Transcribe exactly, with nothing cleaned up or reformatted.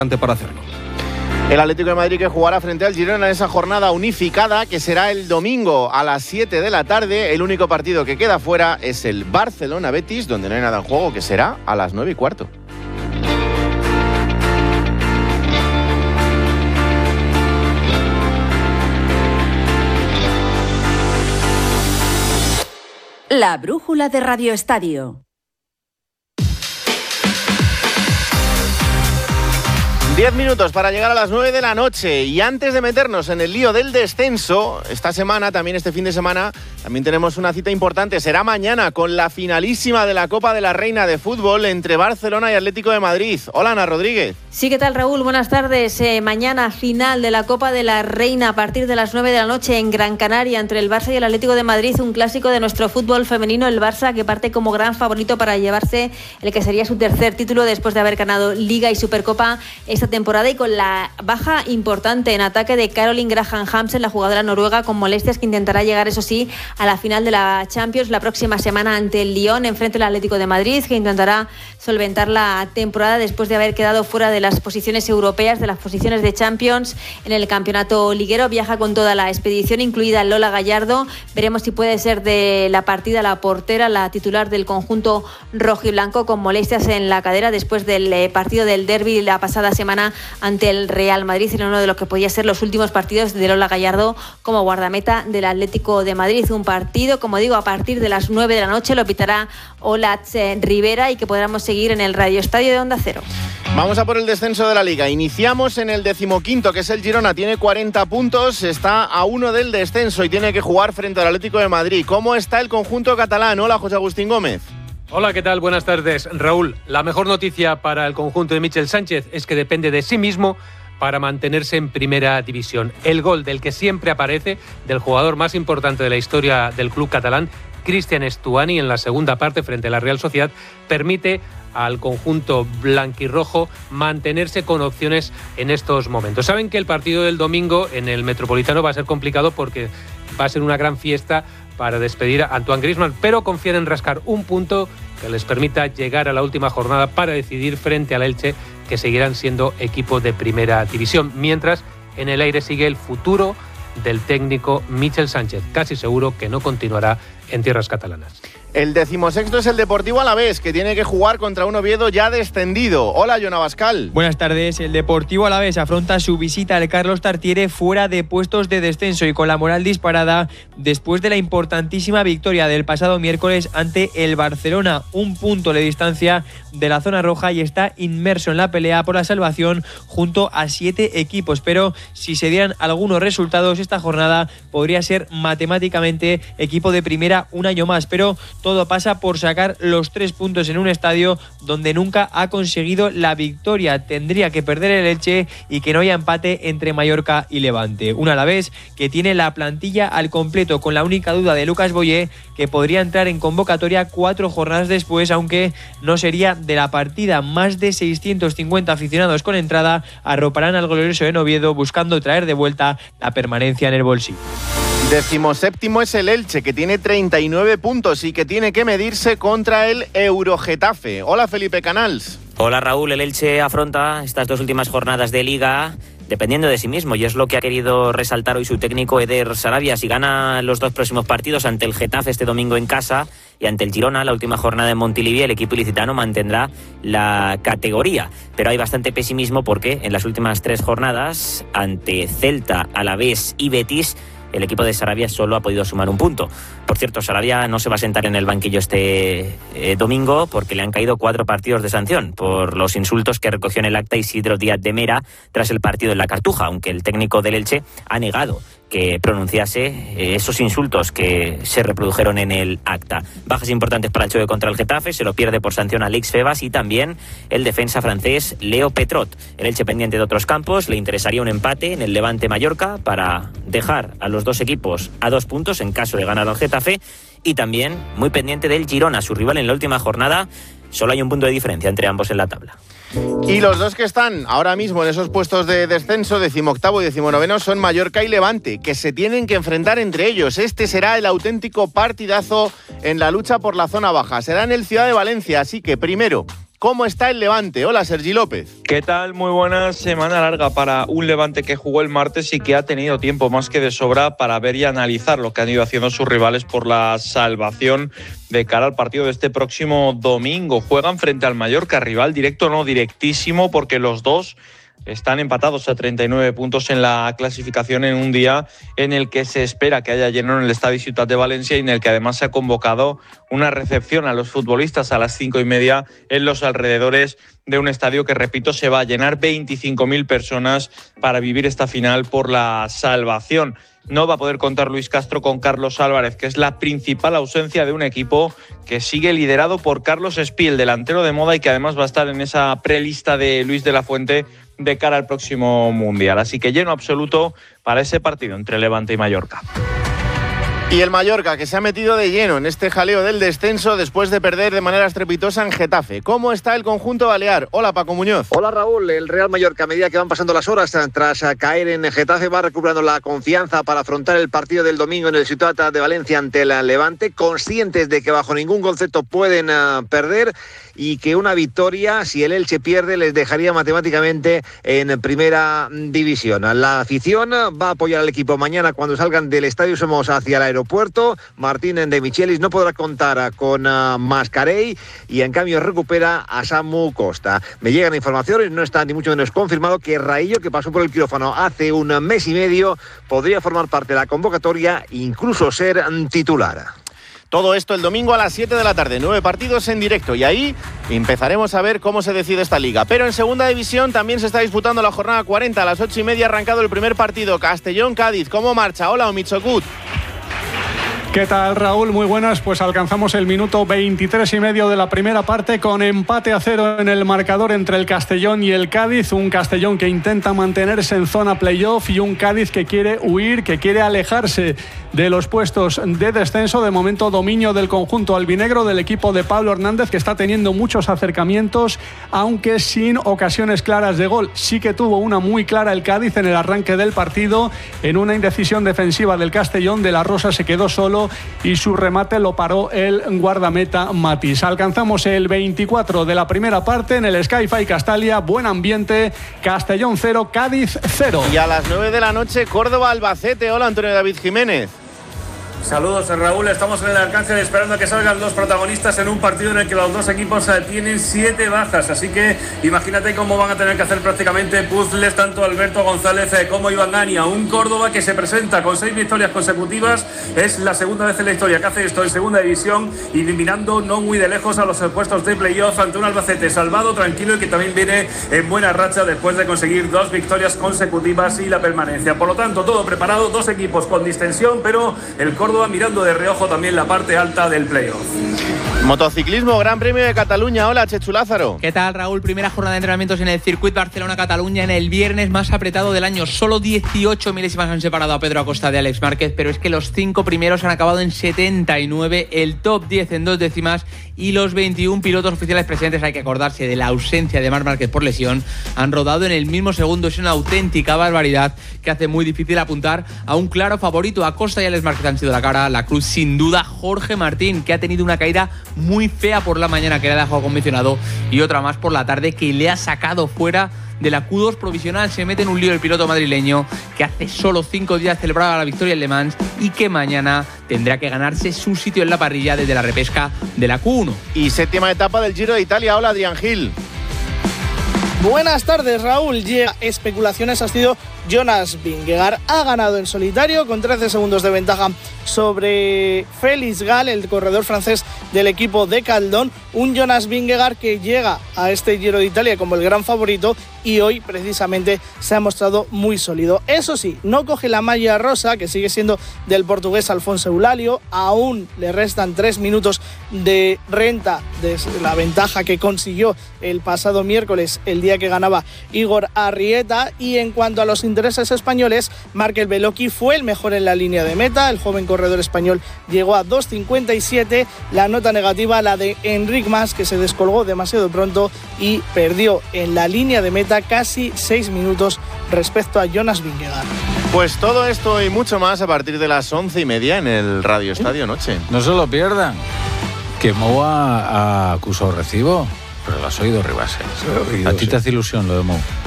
para hacerlo. El Atlético de Madrid que jugará frente al Girona en esa jornada unificada que será el domingo a las siete de la tarde. El único partido que queda fuera es el Barcelona-Betis, donde no hay nada en juego, que será a las nueve y cuarto. La brújula de Radio Estadio. Diez minutos para llegar a las nueve de la noche y antes de meternos en el lío del descenso, esta semana, también este fin de semana, también tenemos una cita importante. Será mañana con la finalísima de la Copa de la Reina de Fútbol entre Barcelona y Atlético de Madrid. Hola, Ana Rodríguez. Sí, ¿qué tal, Raúl? Buenas tardes. Eh, mañana final de la Copa de la Reina a partir de las nueve de la noche en Gran Canaria entre el Barça y el Atlético de Madrid, un clásico de nuestro fútbol femenino, el Barça que parte como gran favorito para llevarse el que sería su tercer título después de haber ganado Liga y Supercopa esta temporada y con la baja importante en ataque de Caroline Graham Hansen, la jugadora noruega con molestias, que intentará llegar, eso sí, a la final de la Champions la próxima semana ante el Lyon, enfrente del Atlético de Madrid, que intentará solventar la temporada después de haber quedado fuera de las posiciones europeas, de las posiciones de Champions en el campeonato liguero. Viaja con toda la expedición, incluida Lola Gallardo. Veremos si puede ser de la partida la portera, la titular del conjunto rojiblanco, con molestias en la cadera después del partido del derbi la pasada semana ante el Real Madrid, en uno de los que podía ser los últimos partidos de Lola Gallardo como guardameta del Atlético de Madrid. Un partido, como digo, a partir de las nueve de la noche lo pitará Olatz Rivera y que podremos seguir en el Radio Estadio de Onda Cero. Vamos a por el descenso de la Liga. Iniciamos en el decimoquinto, que es el Girona. Tiene cuarenta puntos, está a uno del descenso y tiene que jugar frente al Atlético de Madrid. ¿Cómo está el conjunto catalán? Hola, José Agustín Gómez. Hola, ¿qué tal? Buenas tardes, Raúl. La mejor noticia para el conjunto de Michel Sánchez es que depende de sí mismo para mantenerse en primera división. El gol del que siempre aparece, del jugador más importante de la historia del club catalán, Cristian Estuani, en la segunda parte frente a la Real Sociedad, permite al conjunto blanquirrojo mantenerse con opciones en estos momentos. Saben que el partido del domingo en el Metropolitano va a ser complicado porque va a ser una gran fiesta para despedir a Antoine Griezmann, pero confían en rascar un punto que les permita llegar a la última jornada para decidir frente al Elche, que seguirán siendo equipo de primera división, mientras en el aire sigue el futuro del técnico Michel Sánchez, casi seguro que no continuará en tierras catalanas. El decimosexto es el Deportivo Alavés, que tiene que jugar contra un Oviedo ya descendido. Hola, Jon Abascal. Buenas tardes. El Deportivo Alavés afronta su visita al Carlos Tartiere fuera de puestos de descenso y con la moral disparada después de la importantísima victoria del pasado miércoles ante el Barcelona. Un punto de distancia de la zona roja y está inmerso en la pelea por la salvación junto a siete equipos. Pero si se dieran algunos resultados, esta jornada podría ser matemáticamente equipo de primera un año más. Pero todo pasa por sacar los tres puntos en un estadio donde nunca ha conseguido la victoria. Tendría que perder el Elche y que no haya empate entre Mallorca y Levante. Un Alavés que tiene la plantilla al completo, con la única duda de Lucas Boyé, que podría entrar en convocatoria cuatro jornadas después, aunque no sería de la partida. Más de seiscientos cincuenta aficionados con entrada arroparán al glorioso en Oviedo, buscando traer de vuelta la permanencia en el bolsillo. Decimoséptimo es el Elche, que tiene treinta y nueve puntos y que tiene que medirse contra el Eurogetafe. Hola, Felipe Canals. Hola, Raúl. El Elche afronta estas dos últimas jornadas de Liga dependiendo de sí mismo, y es lo que ha querido resaltar hoy su técnico Eder Sarabia. Si gana los dos próximos partidos ante el Getafe este domingo en casa y ante el Girona la última jornada en Montilivi, el equipo ilicitano mantendrá la categoría. Pero hay bastante pesimismo porque en las últimas tres jornadas ante Celta, Alavés y Betis, el equipo de Sarabia solo ha podido sumar un punto. Por cierto, Sarabia no se va a sentar en el banquillo este eh, domingo porque le han caído cuatro partidos de sanción por los insultos que recogió en el acta Isidro Díaz de Mera tras el partido en la Cartuja, aunque el técnico del Elche ha negado que pronunciase eh, esos insultos que se reprodujeron en el acta. Bajas importantes para el choque contra el Getafe, se lo pierde por sanción Alex Febas y también el defensa francés Leo Petrot. El Elche pendiente de otros campos, le interesaría un empate en el Levante Mallorca para dejar a los dos equipos a dos puntos en caso de ganar al Getafe, y también muy pendiente del Girona, su rival en la última jornada. Solo hay un punto de diferencia entre ambos en la tabla. Y los dos que están ahora mismo en esos puestos de descenso, decimoctavo y decimonoveno, son Mallorca y Levante, que se tienen que enfrentar entre ellos. Este será el auténtico partidazo en la lucha por la zona baja. Será en el Ciudad de Valencia, así que primero ¿Cómo está el Levante? Hola, Sergi López. ¿Qué tal? Muy buena semana larga para un Levante que jugó el martes y que ha tenido tiempo más que de sobra para ver y analizar lo que han ido haciendo sus rivales por la salvación de cara al partido de este próximo domingo. Juegan frente al Mallorca, rival directo, no directísimo, porque los dos están empatados a treinta y nueve puntos en la clasificación en un día en el que se espera que haya lleno en el Estadio Ciutat de Valencia y en el que además se ha convocado una recepción a los futbolistas a las cinco y media en los alrededores de un estadio que, repito, se va a llenar veinticinco mil personas para vivir esta final por la salvación. No va a poder contar Luis Castro con Carlos Álvarez, que es la principal ausencia de un equipo que sigue liderado por Carlos Espiel, delantero de moda y que además va a estar en esa prelista de Luis de la Fuente de cara al próximo Mundial. Así que lleno absoluto para ese partido entre Levante y Mallorca. Y el Mallorca, que se ha metido de lleno en este jaleo del descenso después de perder de manera estrepitosa en Getafe. ¿Cómo está el conjunto balear? Hola, Paco Muñoz. Hola, Raúl. El Real Mallorca, a medida que van pasando las horas tras caer en Getafe, va recuperando la confianza para afrontar el partido del domingo en el Ciutat de Valencia ante el Levante, conscientes de que bajo ningún concepto pueden uh, perder y que una victoria, si el Elche pierde, les dejaría matemáticamente en primera división. La afición va a apoyar al equipo mañana cuando salgan del Estadio Somos hacia el aeropuerto. Martín de Michelis no podrá contar con uh, Mascarell y en cambio recupera a Samu Costa. Me llegan informaciones, no está ni mucho menos confirmado, que Raillo, que pasó por el quirófano hace un mes y medio, podría formar parte de la convocatoria e incluso ser titular. Todo esto el domingo a las siete de la tarde, nueve partidos en directo y ahí empezaremos a ver cómo se decide esta liga. Pero en segunda división también se está disputando la jornada cuarenta, a las ocho y media ha arrancado el primer partido, Castellón-Cádiz. ¿Cómo marcha? Hola, Omichokut. ¿Qué tal, Raúl? Muy buenas. Pues alcanzamos el minuto veintitrés y medio de la primera parte con empate a cero en el marcador entre el Castellón y el Cádiz. Un Castellón que intenta mantenerse en zona playoff y un Cádiz que quiere huir, que quiere alejarse de los puestos de descenso. De momento, dominio del conjunto albinegro, del equipo de Pablo Hernández, que está teniendo muchos acercamientos, aunque sin ocasiones claras de gol. Sí que tuvo una muy clara el Cádiz en el arranque del partido, en una indecisión defensiva del Castellón. De la Rosa se quedó solo y su remate lo paró el guardameta Matís. Alcanzamos el veinticuatro de la primera parte en el Sky-Fi Castalia. Buen ambiente. Castellón cero, Cádiz cero. Y a las nueve de la noche, Córdoba-Albacete. Hola, Antonio David Jiménez. Saludos, Raúl. Estamos en el Arcángel esperando a que salgan los protagonistas en un partido en el que los dos equipos tienen siete bajas. Así que imagínate cómo van a tener que hacer prácticamente puzzles tanto Alberto González como Iván Gania. Un Córdoba que se presenta con seis victorias consecutivas. Es la segunda vez en la historia que hace esto en segunda división, eliminando no muy de lejos a los puestos de playoff ante un Albacete salvado, tranquilo y que también viene en buena racha después de conseguir dos victorias consecutivas y la permanencia. Por lo tanto, todo preparado, dos equipos con distensión, pero el Córdoba mirando de reojo también la parte alta del playoff. Motociclismo, Gran Premio de Cataluña. Hola, Chechu Lázaro. ¿Qué tal, Raúl? Primera jornada de entrenamientos en el Circuit Barcelona-Cataluña en el viernes más apretado del año. Solo dieciocho milésimas han separado a Pedro Acosta de Alex Márquez, pero es que los cinco primeros han acabado en setenta y nueve, el top diez en dos décimas y los veintiún pilotos oficiales presentes, hay que acordarse de la ausencia de Marc Márquez por lesión, han rodado en el mismo segundo. Es una auténtica barbaridad que hace muy difícil apuntar a un claro favorito. Acosta y Alex Márquez han sido la cara, la cruz sin duda Jorge Martín, que ha tenido una caída muy fea por la mañana que le ha dejado convencionado y otra más por la tarde que le ha sacado fuera de la Q dos provisional. Se mete en un lío el piloto madrileño que hace solo cinco días celebraba la victoria en Le Mans y que mañana tendrá que ganarse su sitio en la parrilla desde la repesca de la Q uno. Y séptima etapa del Giro de Italia. Hola, Adrián Gil. Buenas tardes, Raúl. Llega especulaciones, ha sido Jonas Vingegaard. Ha ganado en solitario con trece segundos de ventaja sobre Félix Gall, el corredor francés del equipo de Caldón. Un Jonas Vingegaard que llega a este Giro de Italia como el gran favorito y hoy precisamente se ha mostrado muy sólido. Eso sí, no coge la malla rosa, que sigue siendo del portugués Alfonso Eulalio. Aún le restan tres minutos de renta de la ventaja que consiguió el pasado miércoles, el día que ganaba Igor Arrieta. Y en cuanto a los intereses españoles, Markel Beloki fue el mejor en la línea de meta. El joven corredor español llegó a dos cincuenta y siete. La nota negativa, la de Enric Mas, que se descolgó demasiado pronto y perdió en la línea de meta casi seis minutos respecto a Jonas Vingegaard. Pues todo esto y mucho más a partir de las once y media en el Radio Estadio Noche. No se lo pierdan, que Moa acusó recibo. Pero lo has oído, Ribase. Oído, ¿A ti sí. te hace ilusión lo de Mou?